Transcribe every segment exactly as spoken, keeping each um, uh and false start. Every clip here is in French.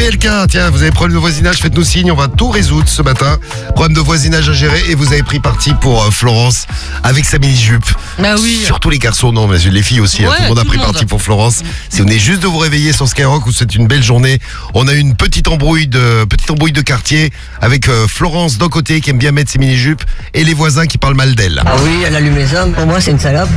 quelqu'un, tiens, vous avez problème de voisinage, faites-nous signe, on va tout résoudre ce matin. Problème de voisinage à gérer et vous avez pris parti pour euh, Florence avec sa mini-jupe. Bah oui. Surtout les garçons, non, mais les filles aussi. Ouais, hein, tout le monde a tout pris le monde. parti pour Florence. Si vous venez juste de vous réveiller sur Skyrock ou c'est une belle journée, on a une petite embrouille de petite embrouille de quartier avec euh, Florence d'un côté qui aime bien mettre ses mini-jupes et les voisins qui parlent mal d'elle. Ah oui, elle allume les hommes, pour moi c'est une salope.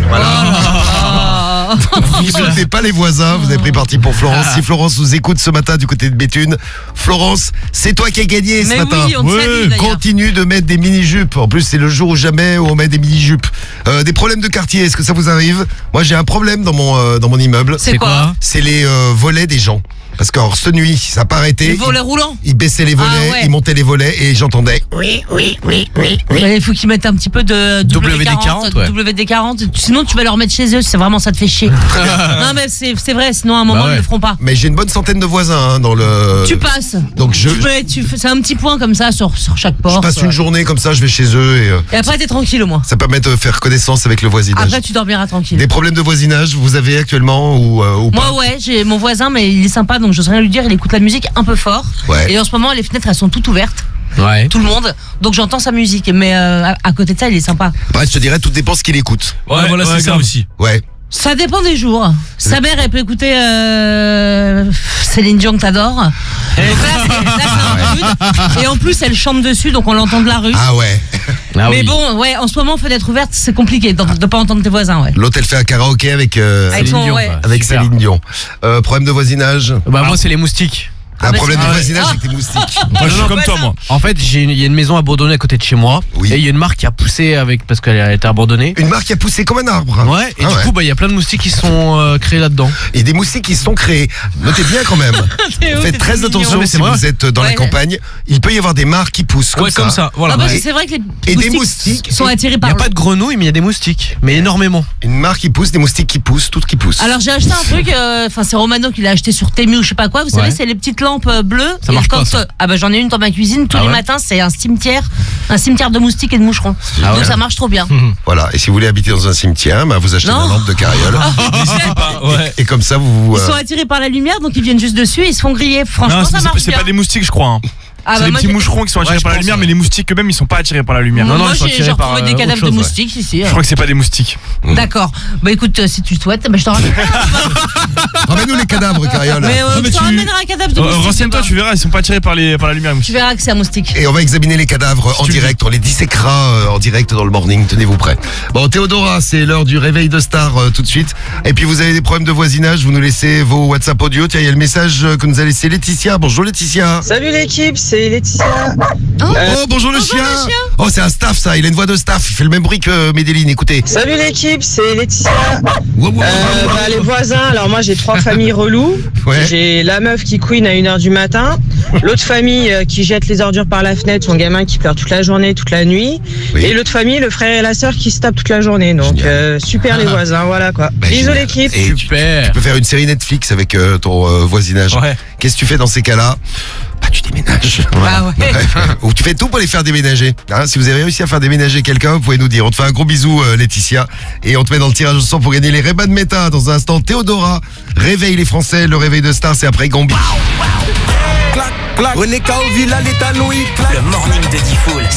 Ah. Vous ne soutenez pas les voisins, vous avez pris parti pour Florence. Si Florence vous écoute ce matin du côté de Béthune, Florence, c'est toi qui as gagné ce Mais matin. oui, on te salue, d'ailleurs. Continue de mettre des mini-jupes. En plus, c'est le jour ou jamais où on met des mini-jupes. Euh, des problèmes de quartier, est-ce que ça vous arrive? Moi, j'ai un problème dans mon, euh, dans mon immeuble. C'est quoi? C'est les euh, volets des gens. Parce que alors, cette nuit, ça n'a pas arrêté. Les volets roulants. Ils baissaient les volets, Ah ouais. ils montaient les volets et j'entendais. Oui, oui, oui, oui. Il faut qu'ils mettent un petit peu de W D W D quarante, quarante, ouais. W D quarante. Sinon, tu vas leur mettre chez eux. C'est vraiment ça te fait chier. Non, mais c'est c'est vrai. Sinon, à un moment, Bah ouais. ils le feront pas. Mais j'ai une bonne centaine de voisins hein, dans le. Tu passes. Donc je, Tu peux être- tu fais- c'est un petit point comme ça sur, sur chaque je porte. passe une journée comme ça, je vais chez eux et euh, Et après, t'es tranquille au moins. ça permet de faire connaissance avec le voisinage. Après, tu dormiras tranquille. Des problèmes de voisinage, vous avez actuellement ou, euh, ou pas? Moi, ouais, j'ai mon voisin, mais il est sympa, donc je sais rien lui dire. Il écoute la musique un peu fort. Ouais. Et en ce moment, les fenêtres, elles sont toutes ouvertes. Ouais. Tout le monde. Donc j'entends sa musique. Mais euh, à, à côté de ça, il est sympa. Après, je te dirais, tout dépend ce qu'il écoute. Ouais, voilà, c'est ça aussi. Ouais. Ça dépend des jours. Sa mère, elle peut écouter euh, Céline Dion que t'adores. Donc là, c'est- là, c'est un peu rude. Et en plus, elle chante dessus, donc on l'entend de la rue. Ah ouais. Ah mais oui. bon, ouais, en ce moment, fenêtre ouverte, c'est compliqué de ne pas entendre tes voisins, ouais. L'autre, elle fait un karaoké avec, euh, Avec son- Céline Dion, ouais. quoi. avec Super. Céline Dion. Euh, problème de voisinage. Bah moi c'est les moustiques. Un bah, problème c'est- de ah ouais. voisinage Ah. avec tes moustiques. Moi, je suis Non, comme pas toi, ça. moi. En fait j'ai une- il y a une maison abandonnée à côté de chez moi. Oui. Et il y a une marque qui a poussé avec parce qu'elle a été abandonnée. Une marque qui a poussé comme un arbre. Ouais. Et Ah du ouais. coup bah il y a plein de moustiques qui sont euh, créés là-dedans. Et des moustiques qui se sont créés. Notez bien quand même. C'est ouf, Faites c'est très trop attention mignon. mais si c'est vrai. vous êtes dans la Ouais. campagne. Il peut y avoir des marques qui poussent comme Ouais, ça. comme ça. Voilà. Ah, parce que Ouais. c'est vrai que les Et des moustiques moustiques. sont attirés Il par y a l'eau. pas de grenouilles mais il y a des moustiques. Mais énormément. Une marque qui pousse, des moustiques qui poussent, toutes qui poussent. Alors j'ai acheté un truc, euh, enfin c'est Romano qui l'a acheté sur Temu ou je sais pas quoi. Vous savez, Ouais. c'est les petites lampes euh, bleues. Ça Et marche quand, pas, ça. euh, ah bah j'en ai une dans ma cuisine tous Ah les ouais matins. C'est un cimetière, un cimetière de moustiques et de moucherons. Ah Donc ouais. ça marche trop bien. Voilà. Et si vous voulez habiter dans un cimetière, bah, vous achetez Non. une lampe de carriole. N'hésitez pas. Ouais. Et comme ça, vous. Ils euh, sont attirés par la lumière, donc ils viennent juste dessus et ils se font griller. Franchement, Non, ça c'est- marche c'est bien. pas des moustiques, je crois. hein. Ah, C'est bah, des moi, petits j'ai- moucherons qui sont attirés Ouais, je par la pense, lumière, ouais. mais les moustiques eux-mêmes, ils sont pas attirés par la lumière. Moi, non, ils sont j'ai attirés j'ai par, retrouvé des euh, cadavres autre de chose, ouais. moustiques ici. Je crois que c'est pas des moustiques. D'accord. Bah écoute, euh, si tu le souhaites, bah, je t'en ramènerai. Ramène-nous les cadavres, carriole. Mais euh, mais je te tu- ramènerai un cadavre de Euh, moustique. Renseigne-toi, là-bas. tu verras, ils sont pas attirés par, les, par la lumière. les Tu moustiques. verras que c'est un moustique. Et on va examiner les cadavres en tu le direct. On les disséquera euh, en direct dans le morning. Tenez-vous prêts. Bon, Théodora, c'est l'heure du réveil de star euh, tout de suite. Et puis vous avez des problèmes de voisinage, vous nous laissez vos WhatsApp audio. Tiens, il y a le message euh, que nous a laissé Laetitia. Bonjour Laetitia. Salut l'équipe, c'est Laetitia. Oh, bonjour le bonjour, chien. le chien. Oh, c'est un staff ça. Il a une voix de staff. Il fait le même bruit que Medellin. Écoutez. Salut l'équipe, c'est Laetitia. Wow, wow, wow, Euh, wow, wow. bah, les voisins, alors moi j'ai trois familles reloues. Ouais. J'ai la meuf qui couine à une heure du matin, l'autre famille euh, qui jette les ordures par la fenêtre, son gamin qui pleure toute la journée, toute la nuit, Oui. et l'autre famille, le frère et la sœur qui se tapent toute la journée. Donc Génial. euh, super les voisins, voilà quoi. Bah, Bisous génial. l'équipe. Et tu, Super. tu peux faire une série Netflix avec euh, ton euh, voisinage. Ouais. Qu'est-ce que tu fais dans ces cas-là? Bah, tu déménages. Ah ouais. Ou tu fais tout pour les faire déménager. Hein, si vous avez réussi à faire déménager quelqu'un, vous pouvez nous dire. On te fait un gros bisou, euh, Laetitia. Et on te met dans le tirage au sort pour gagner les Ray-Ban Meta. Dans un instant, Théodora. Réveille les Français. Le réveil de star, c'est après Gambi. Le morning de Diffoul.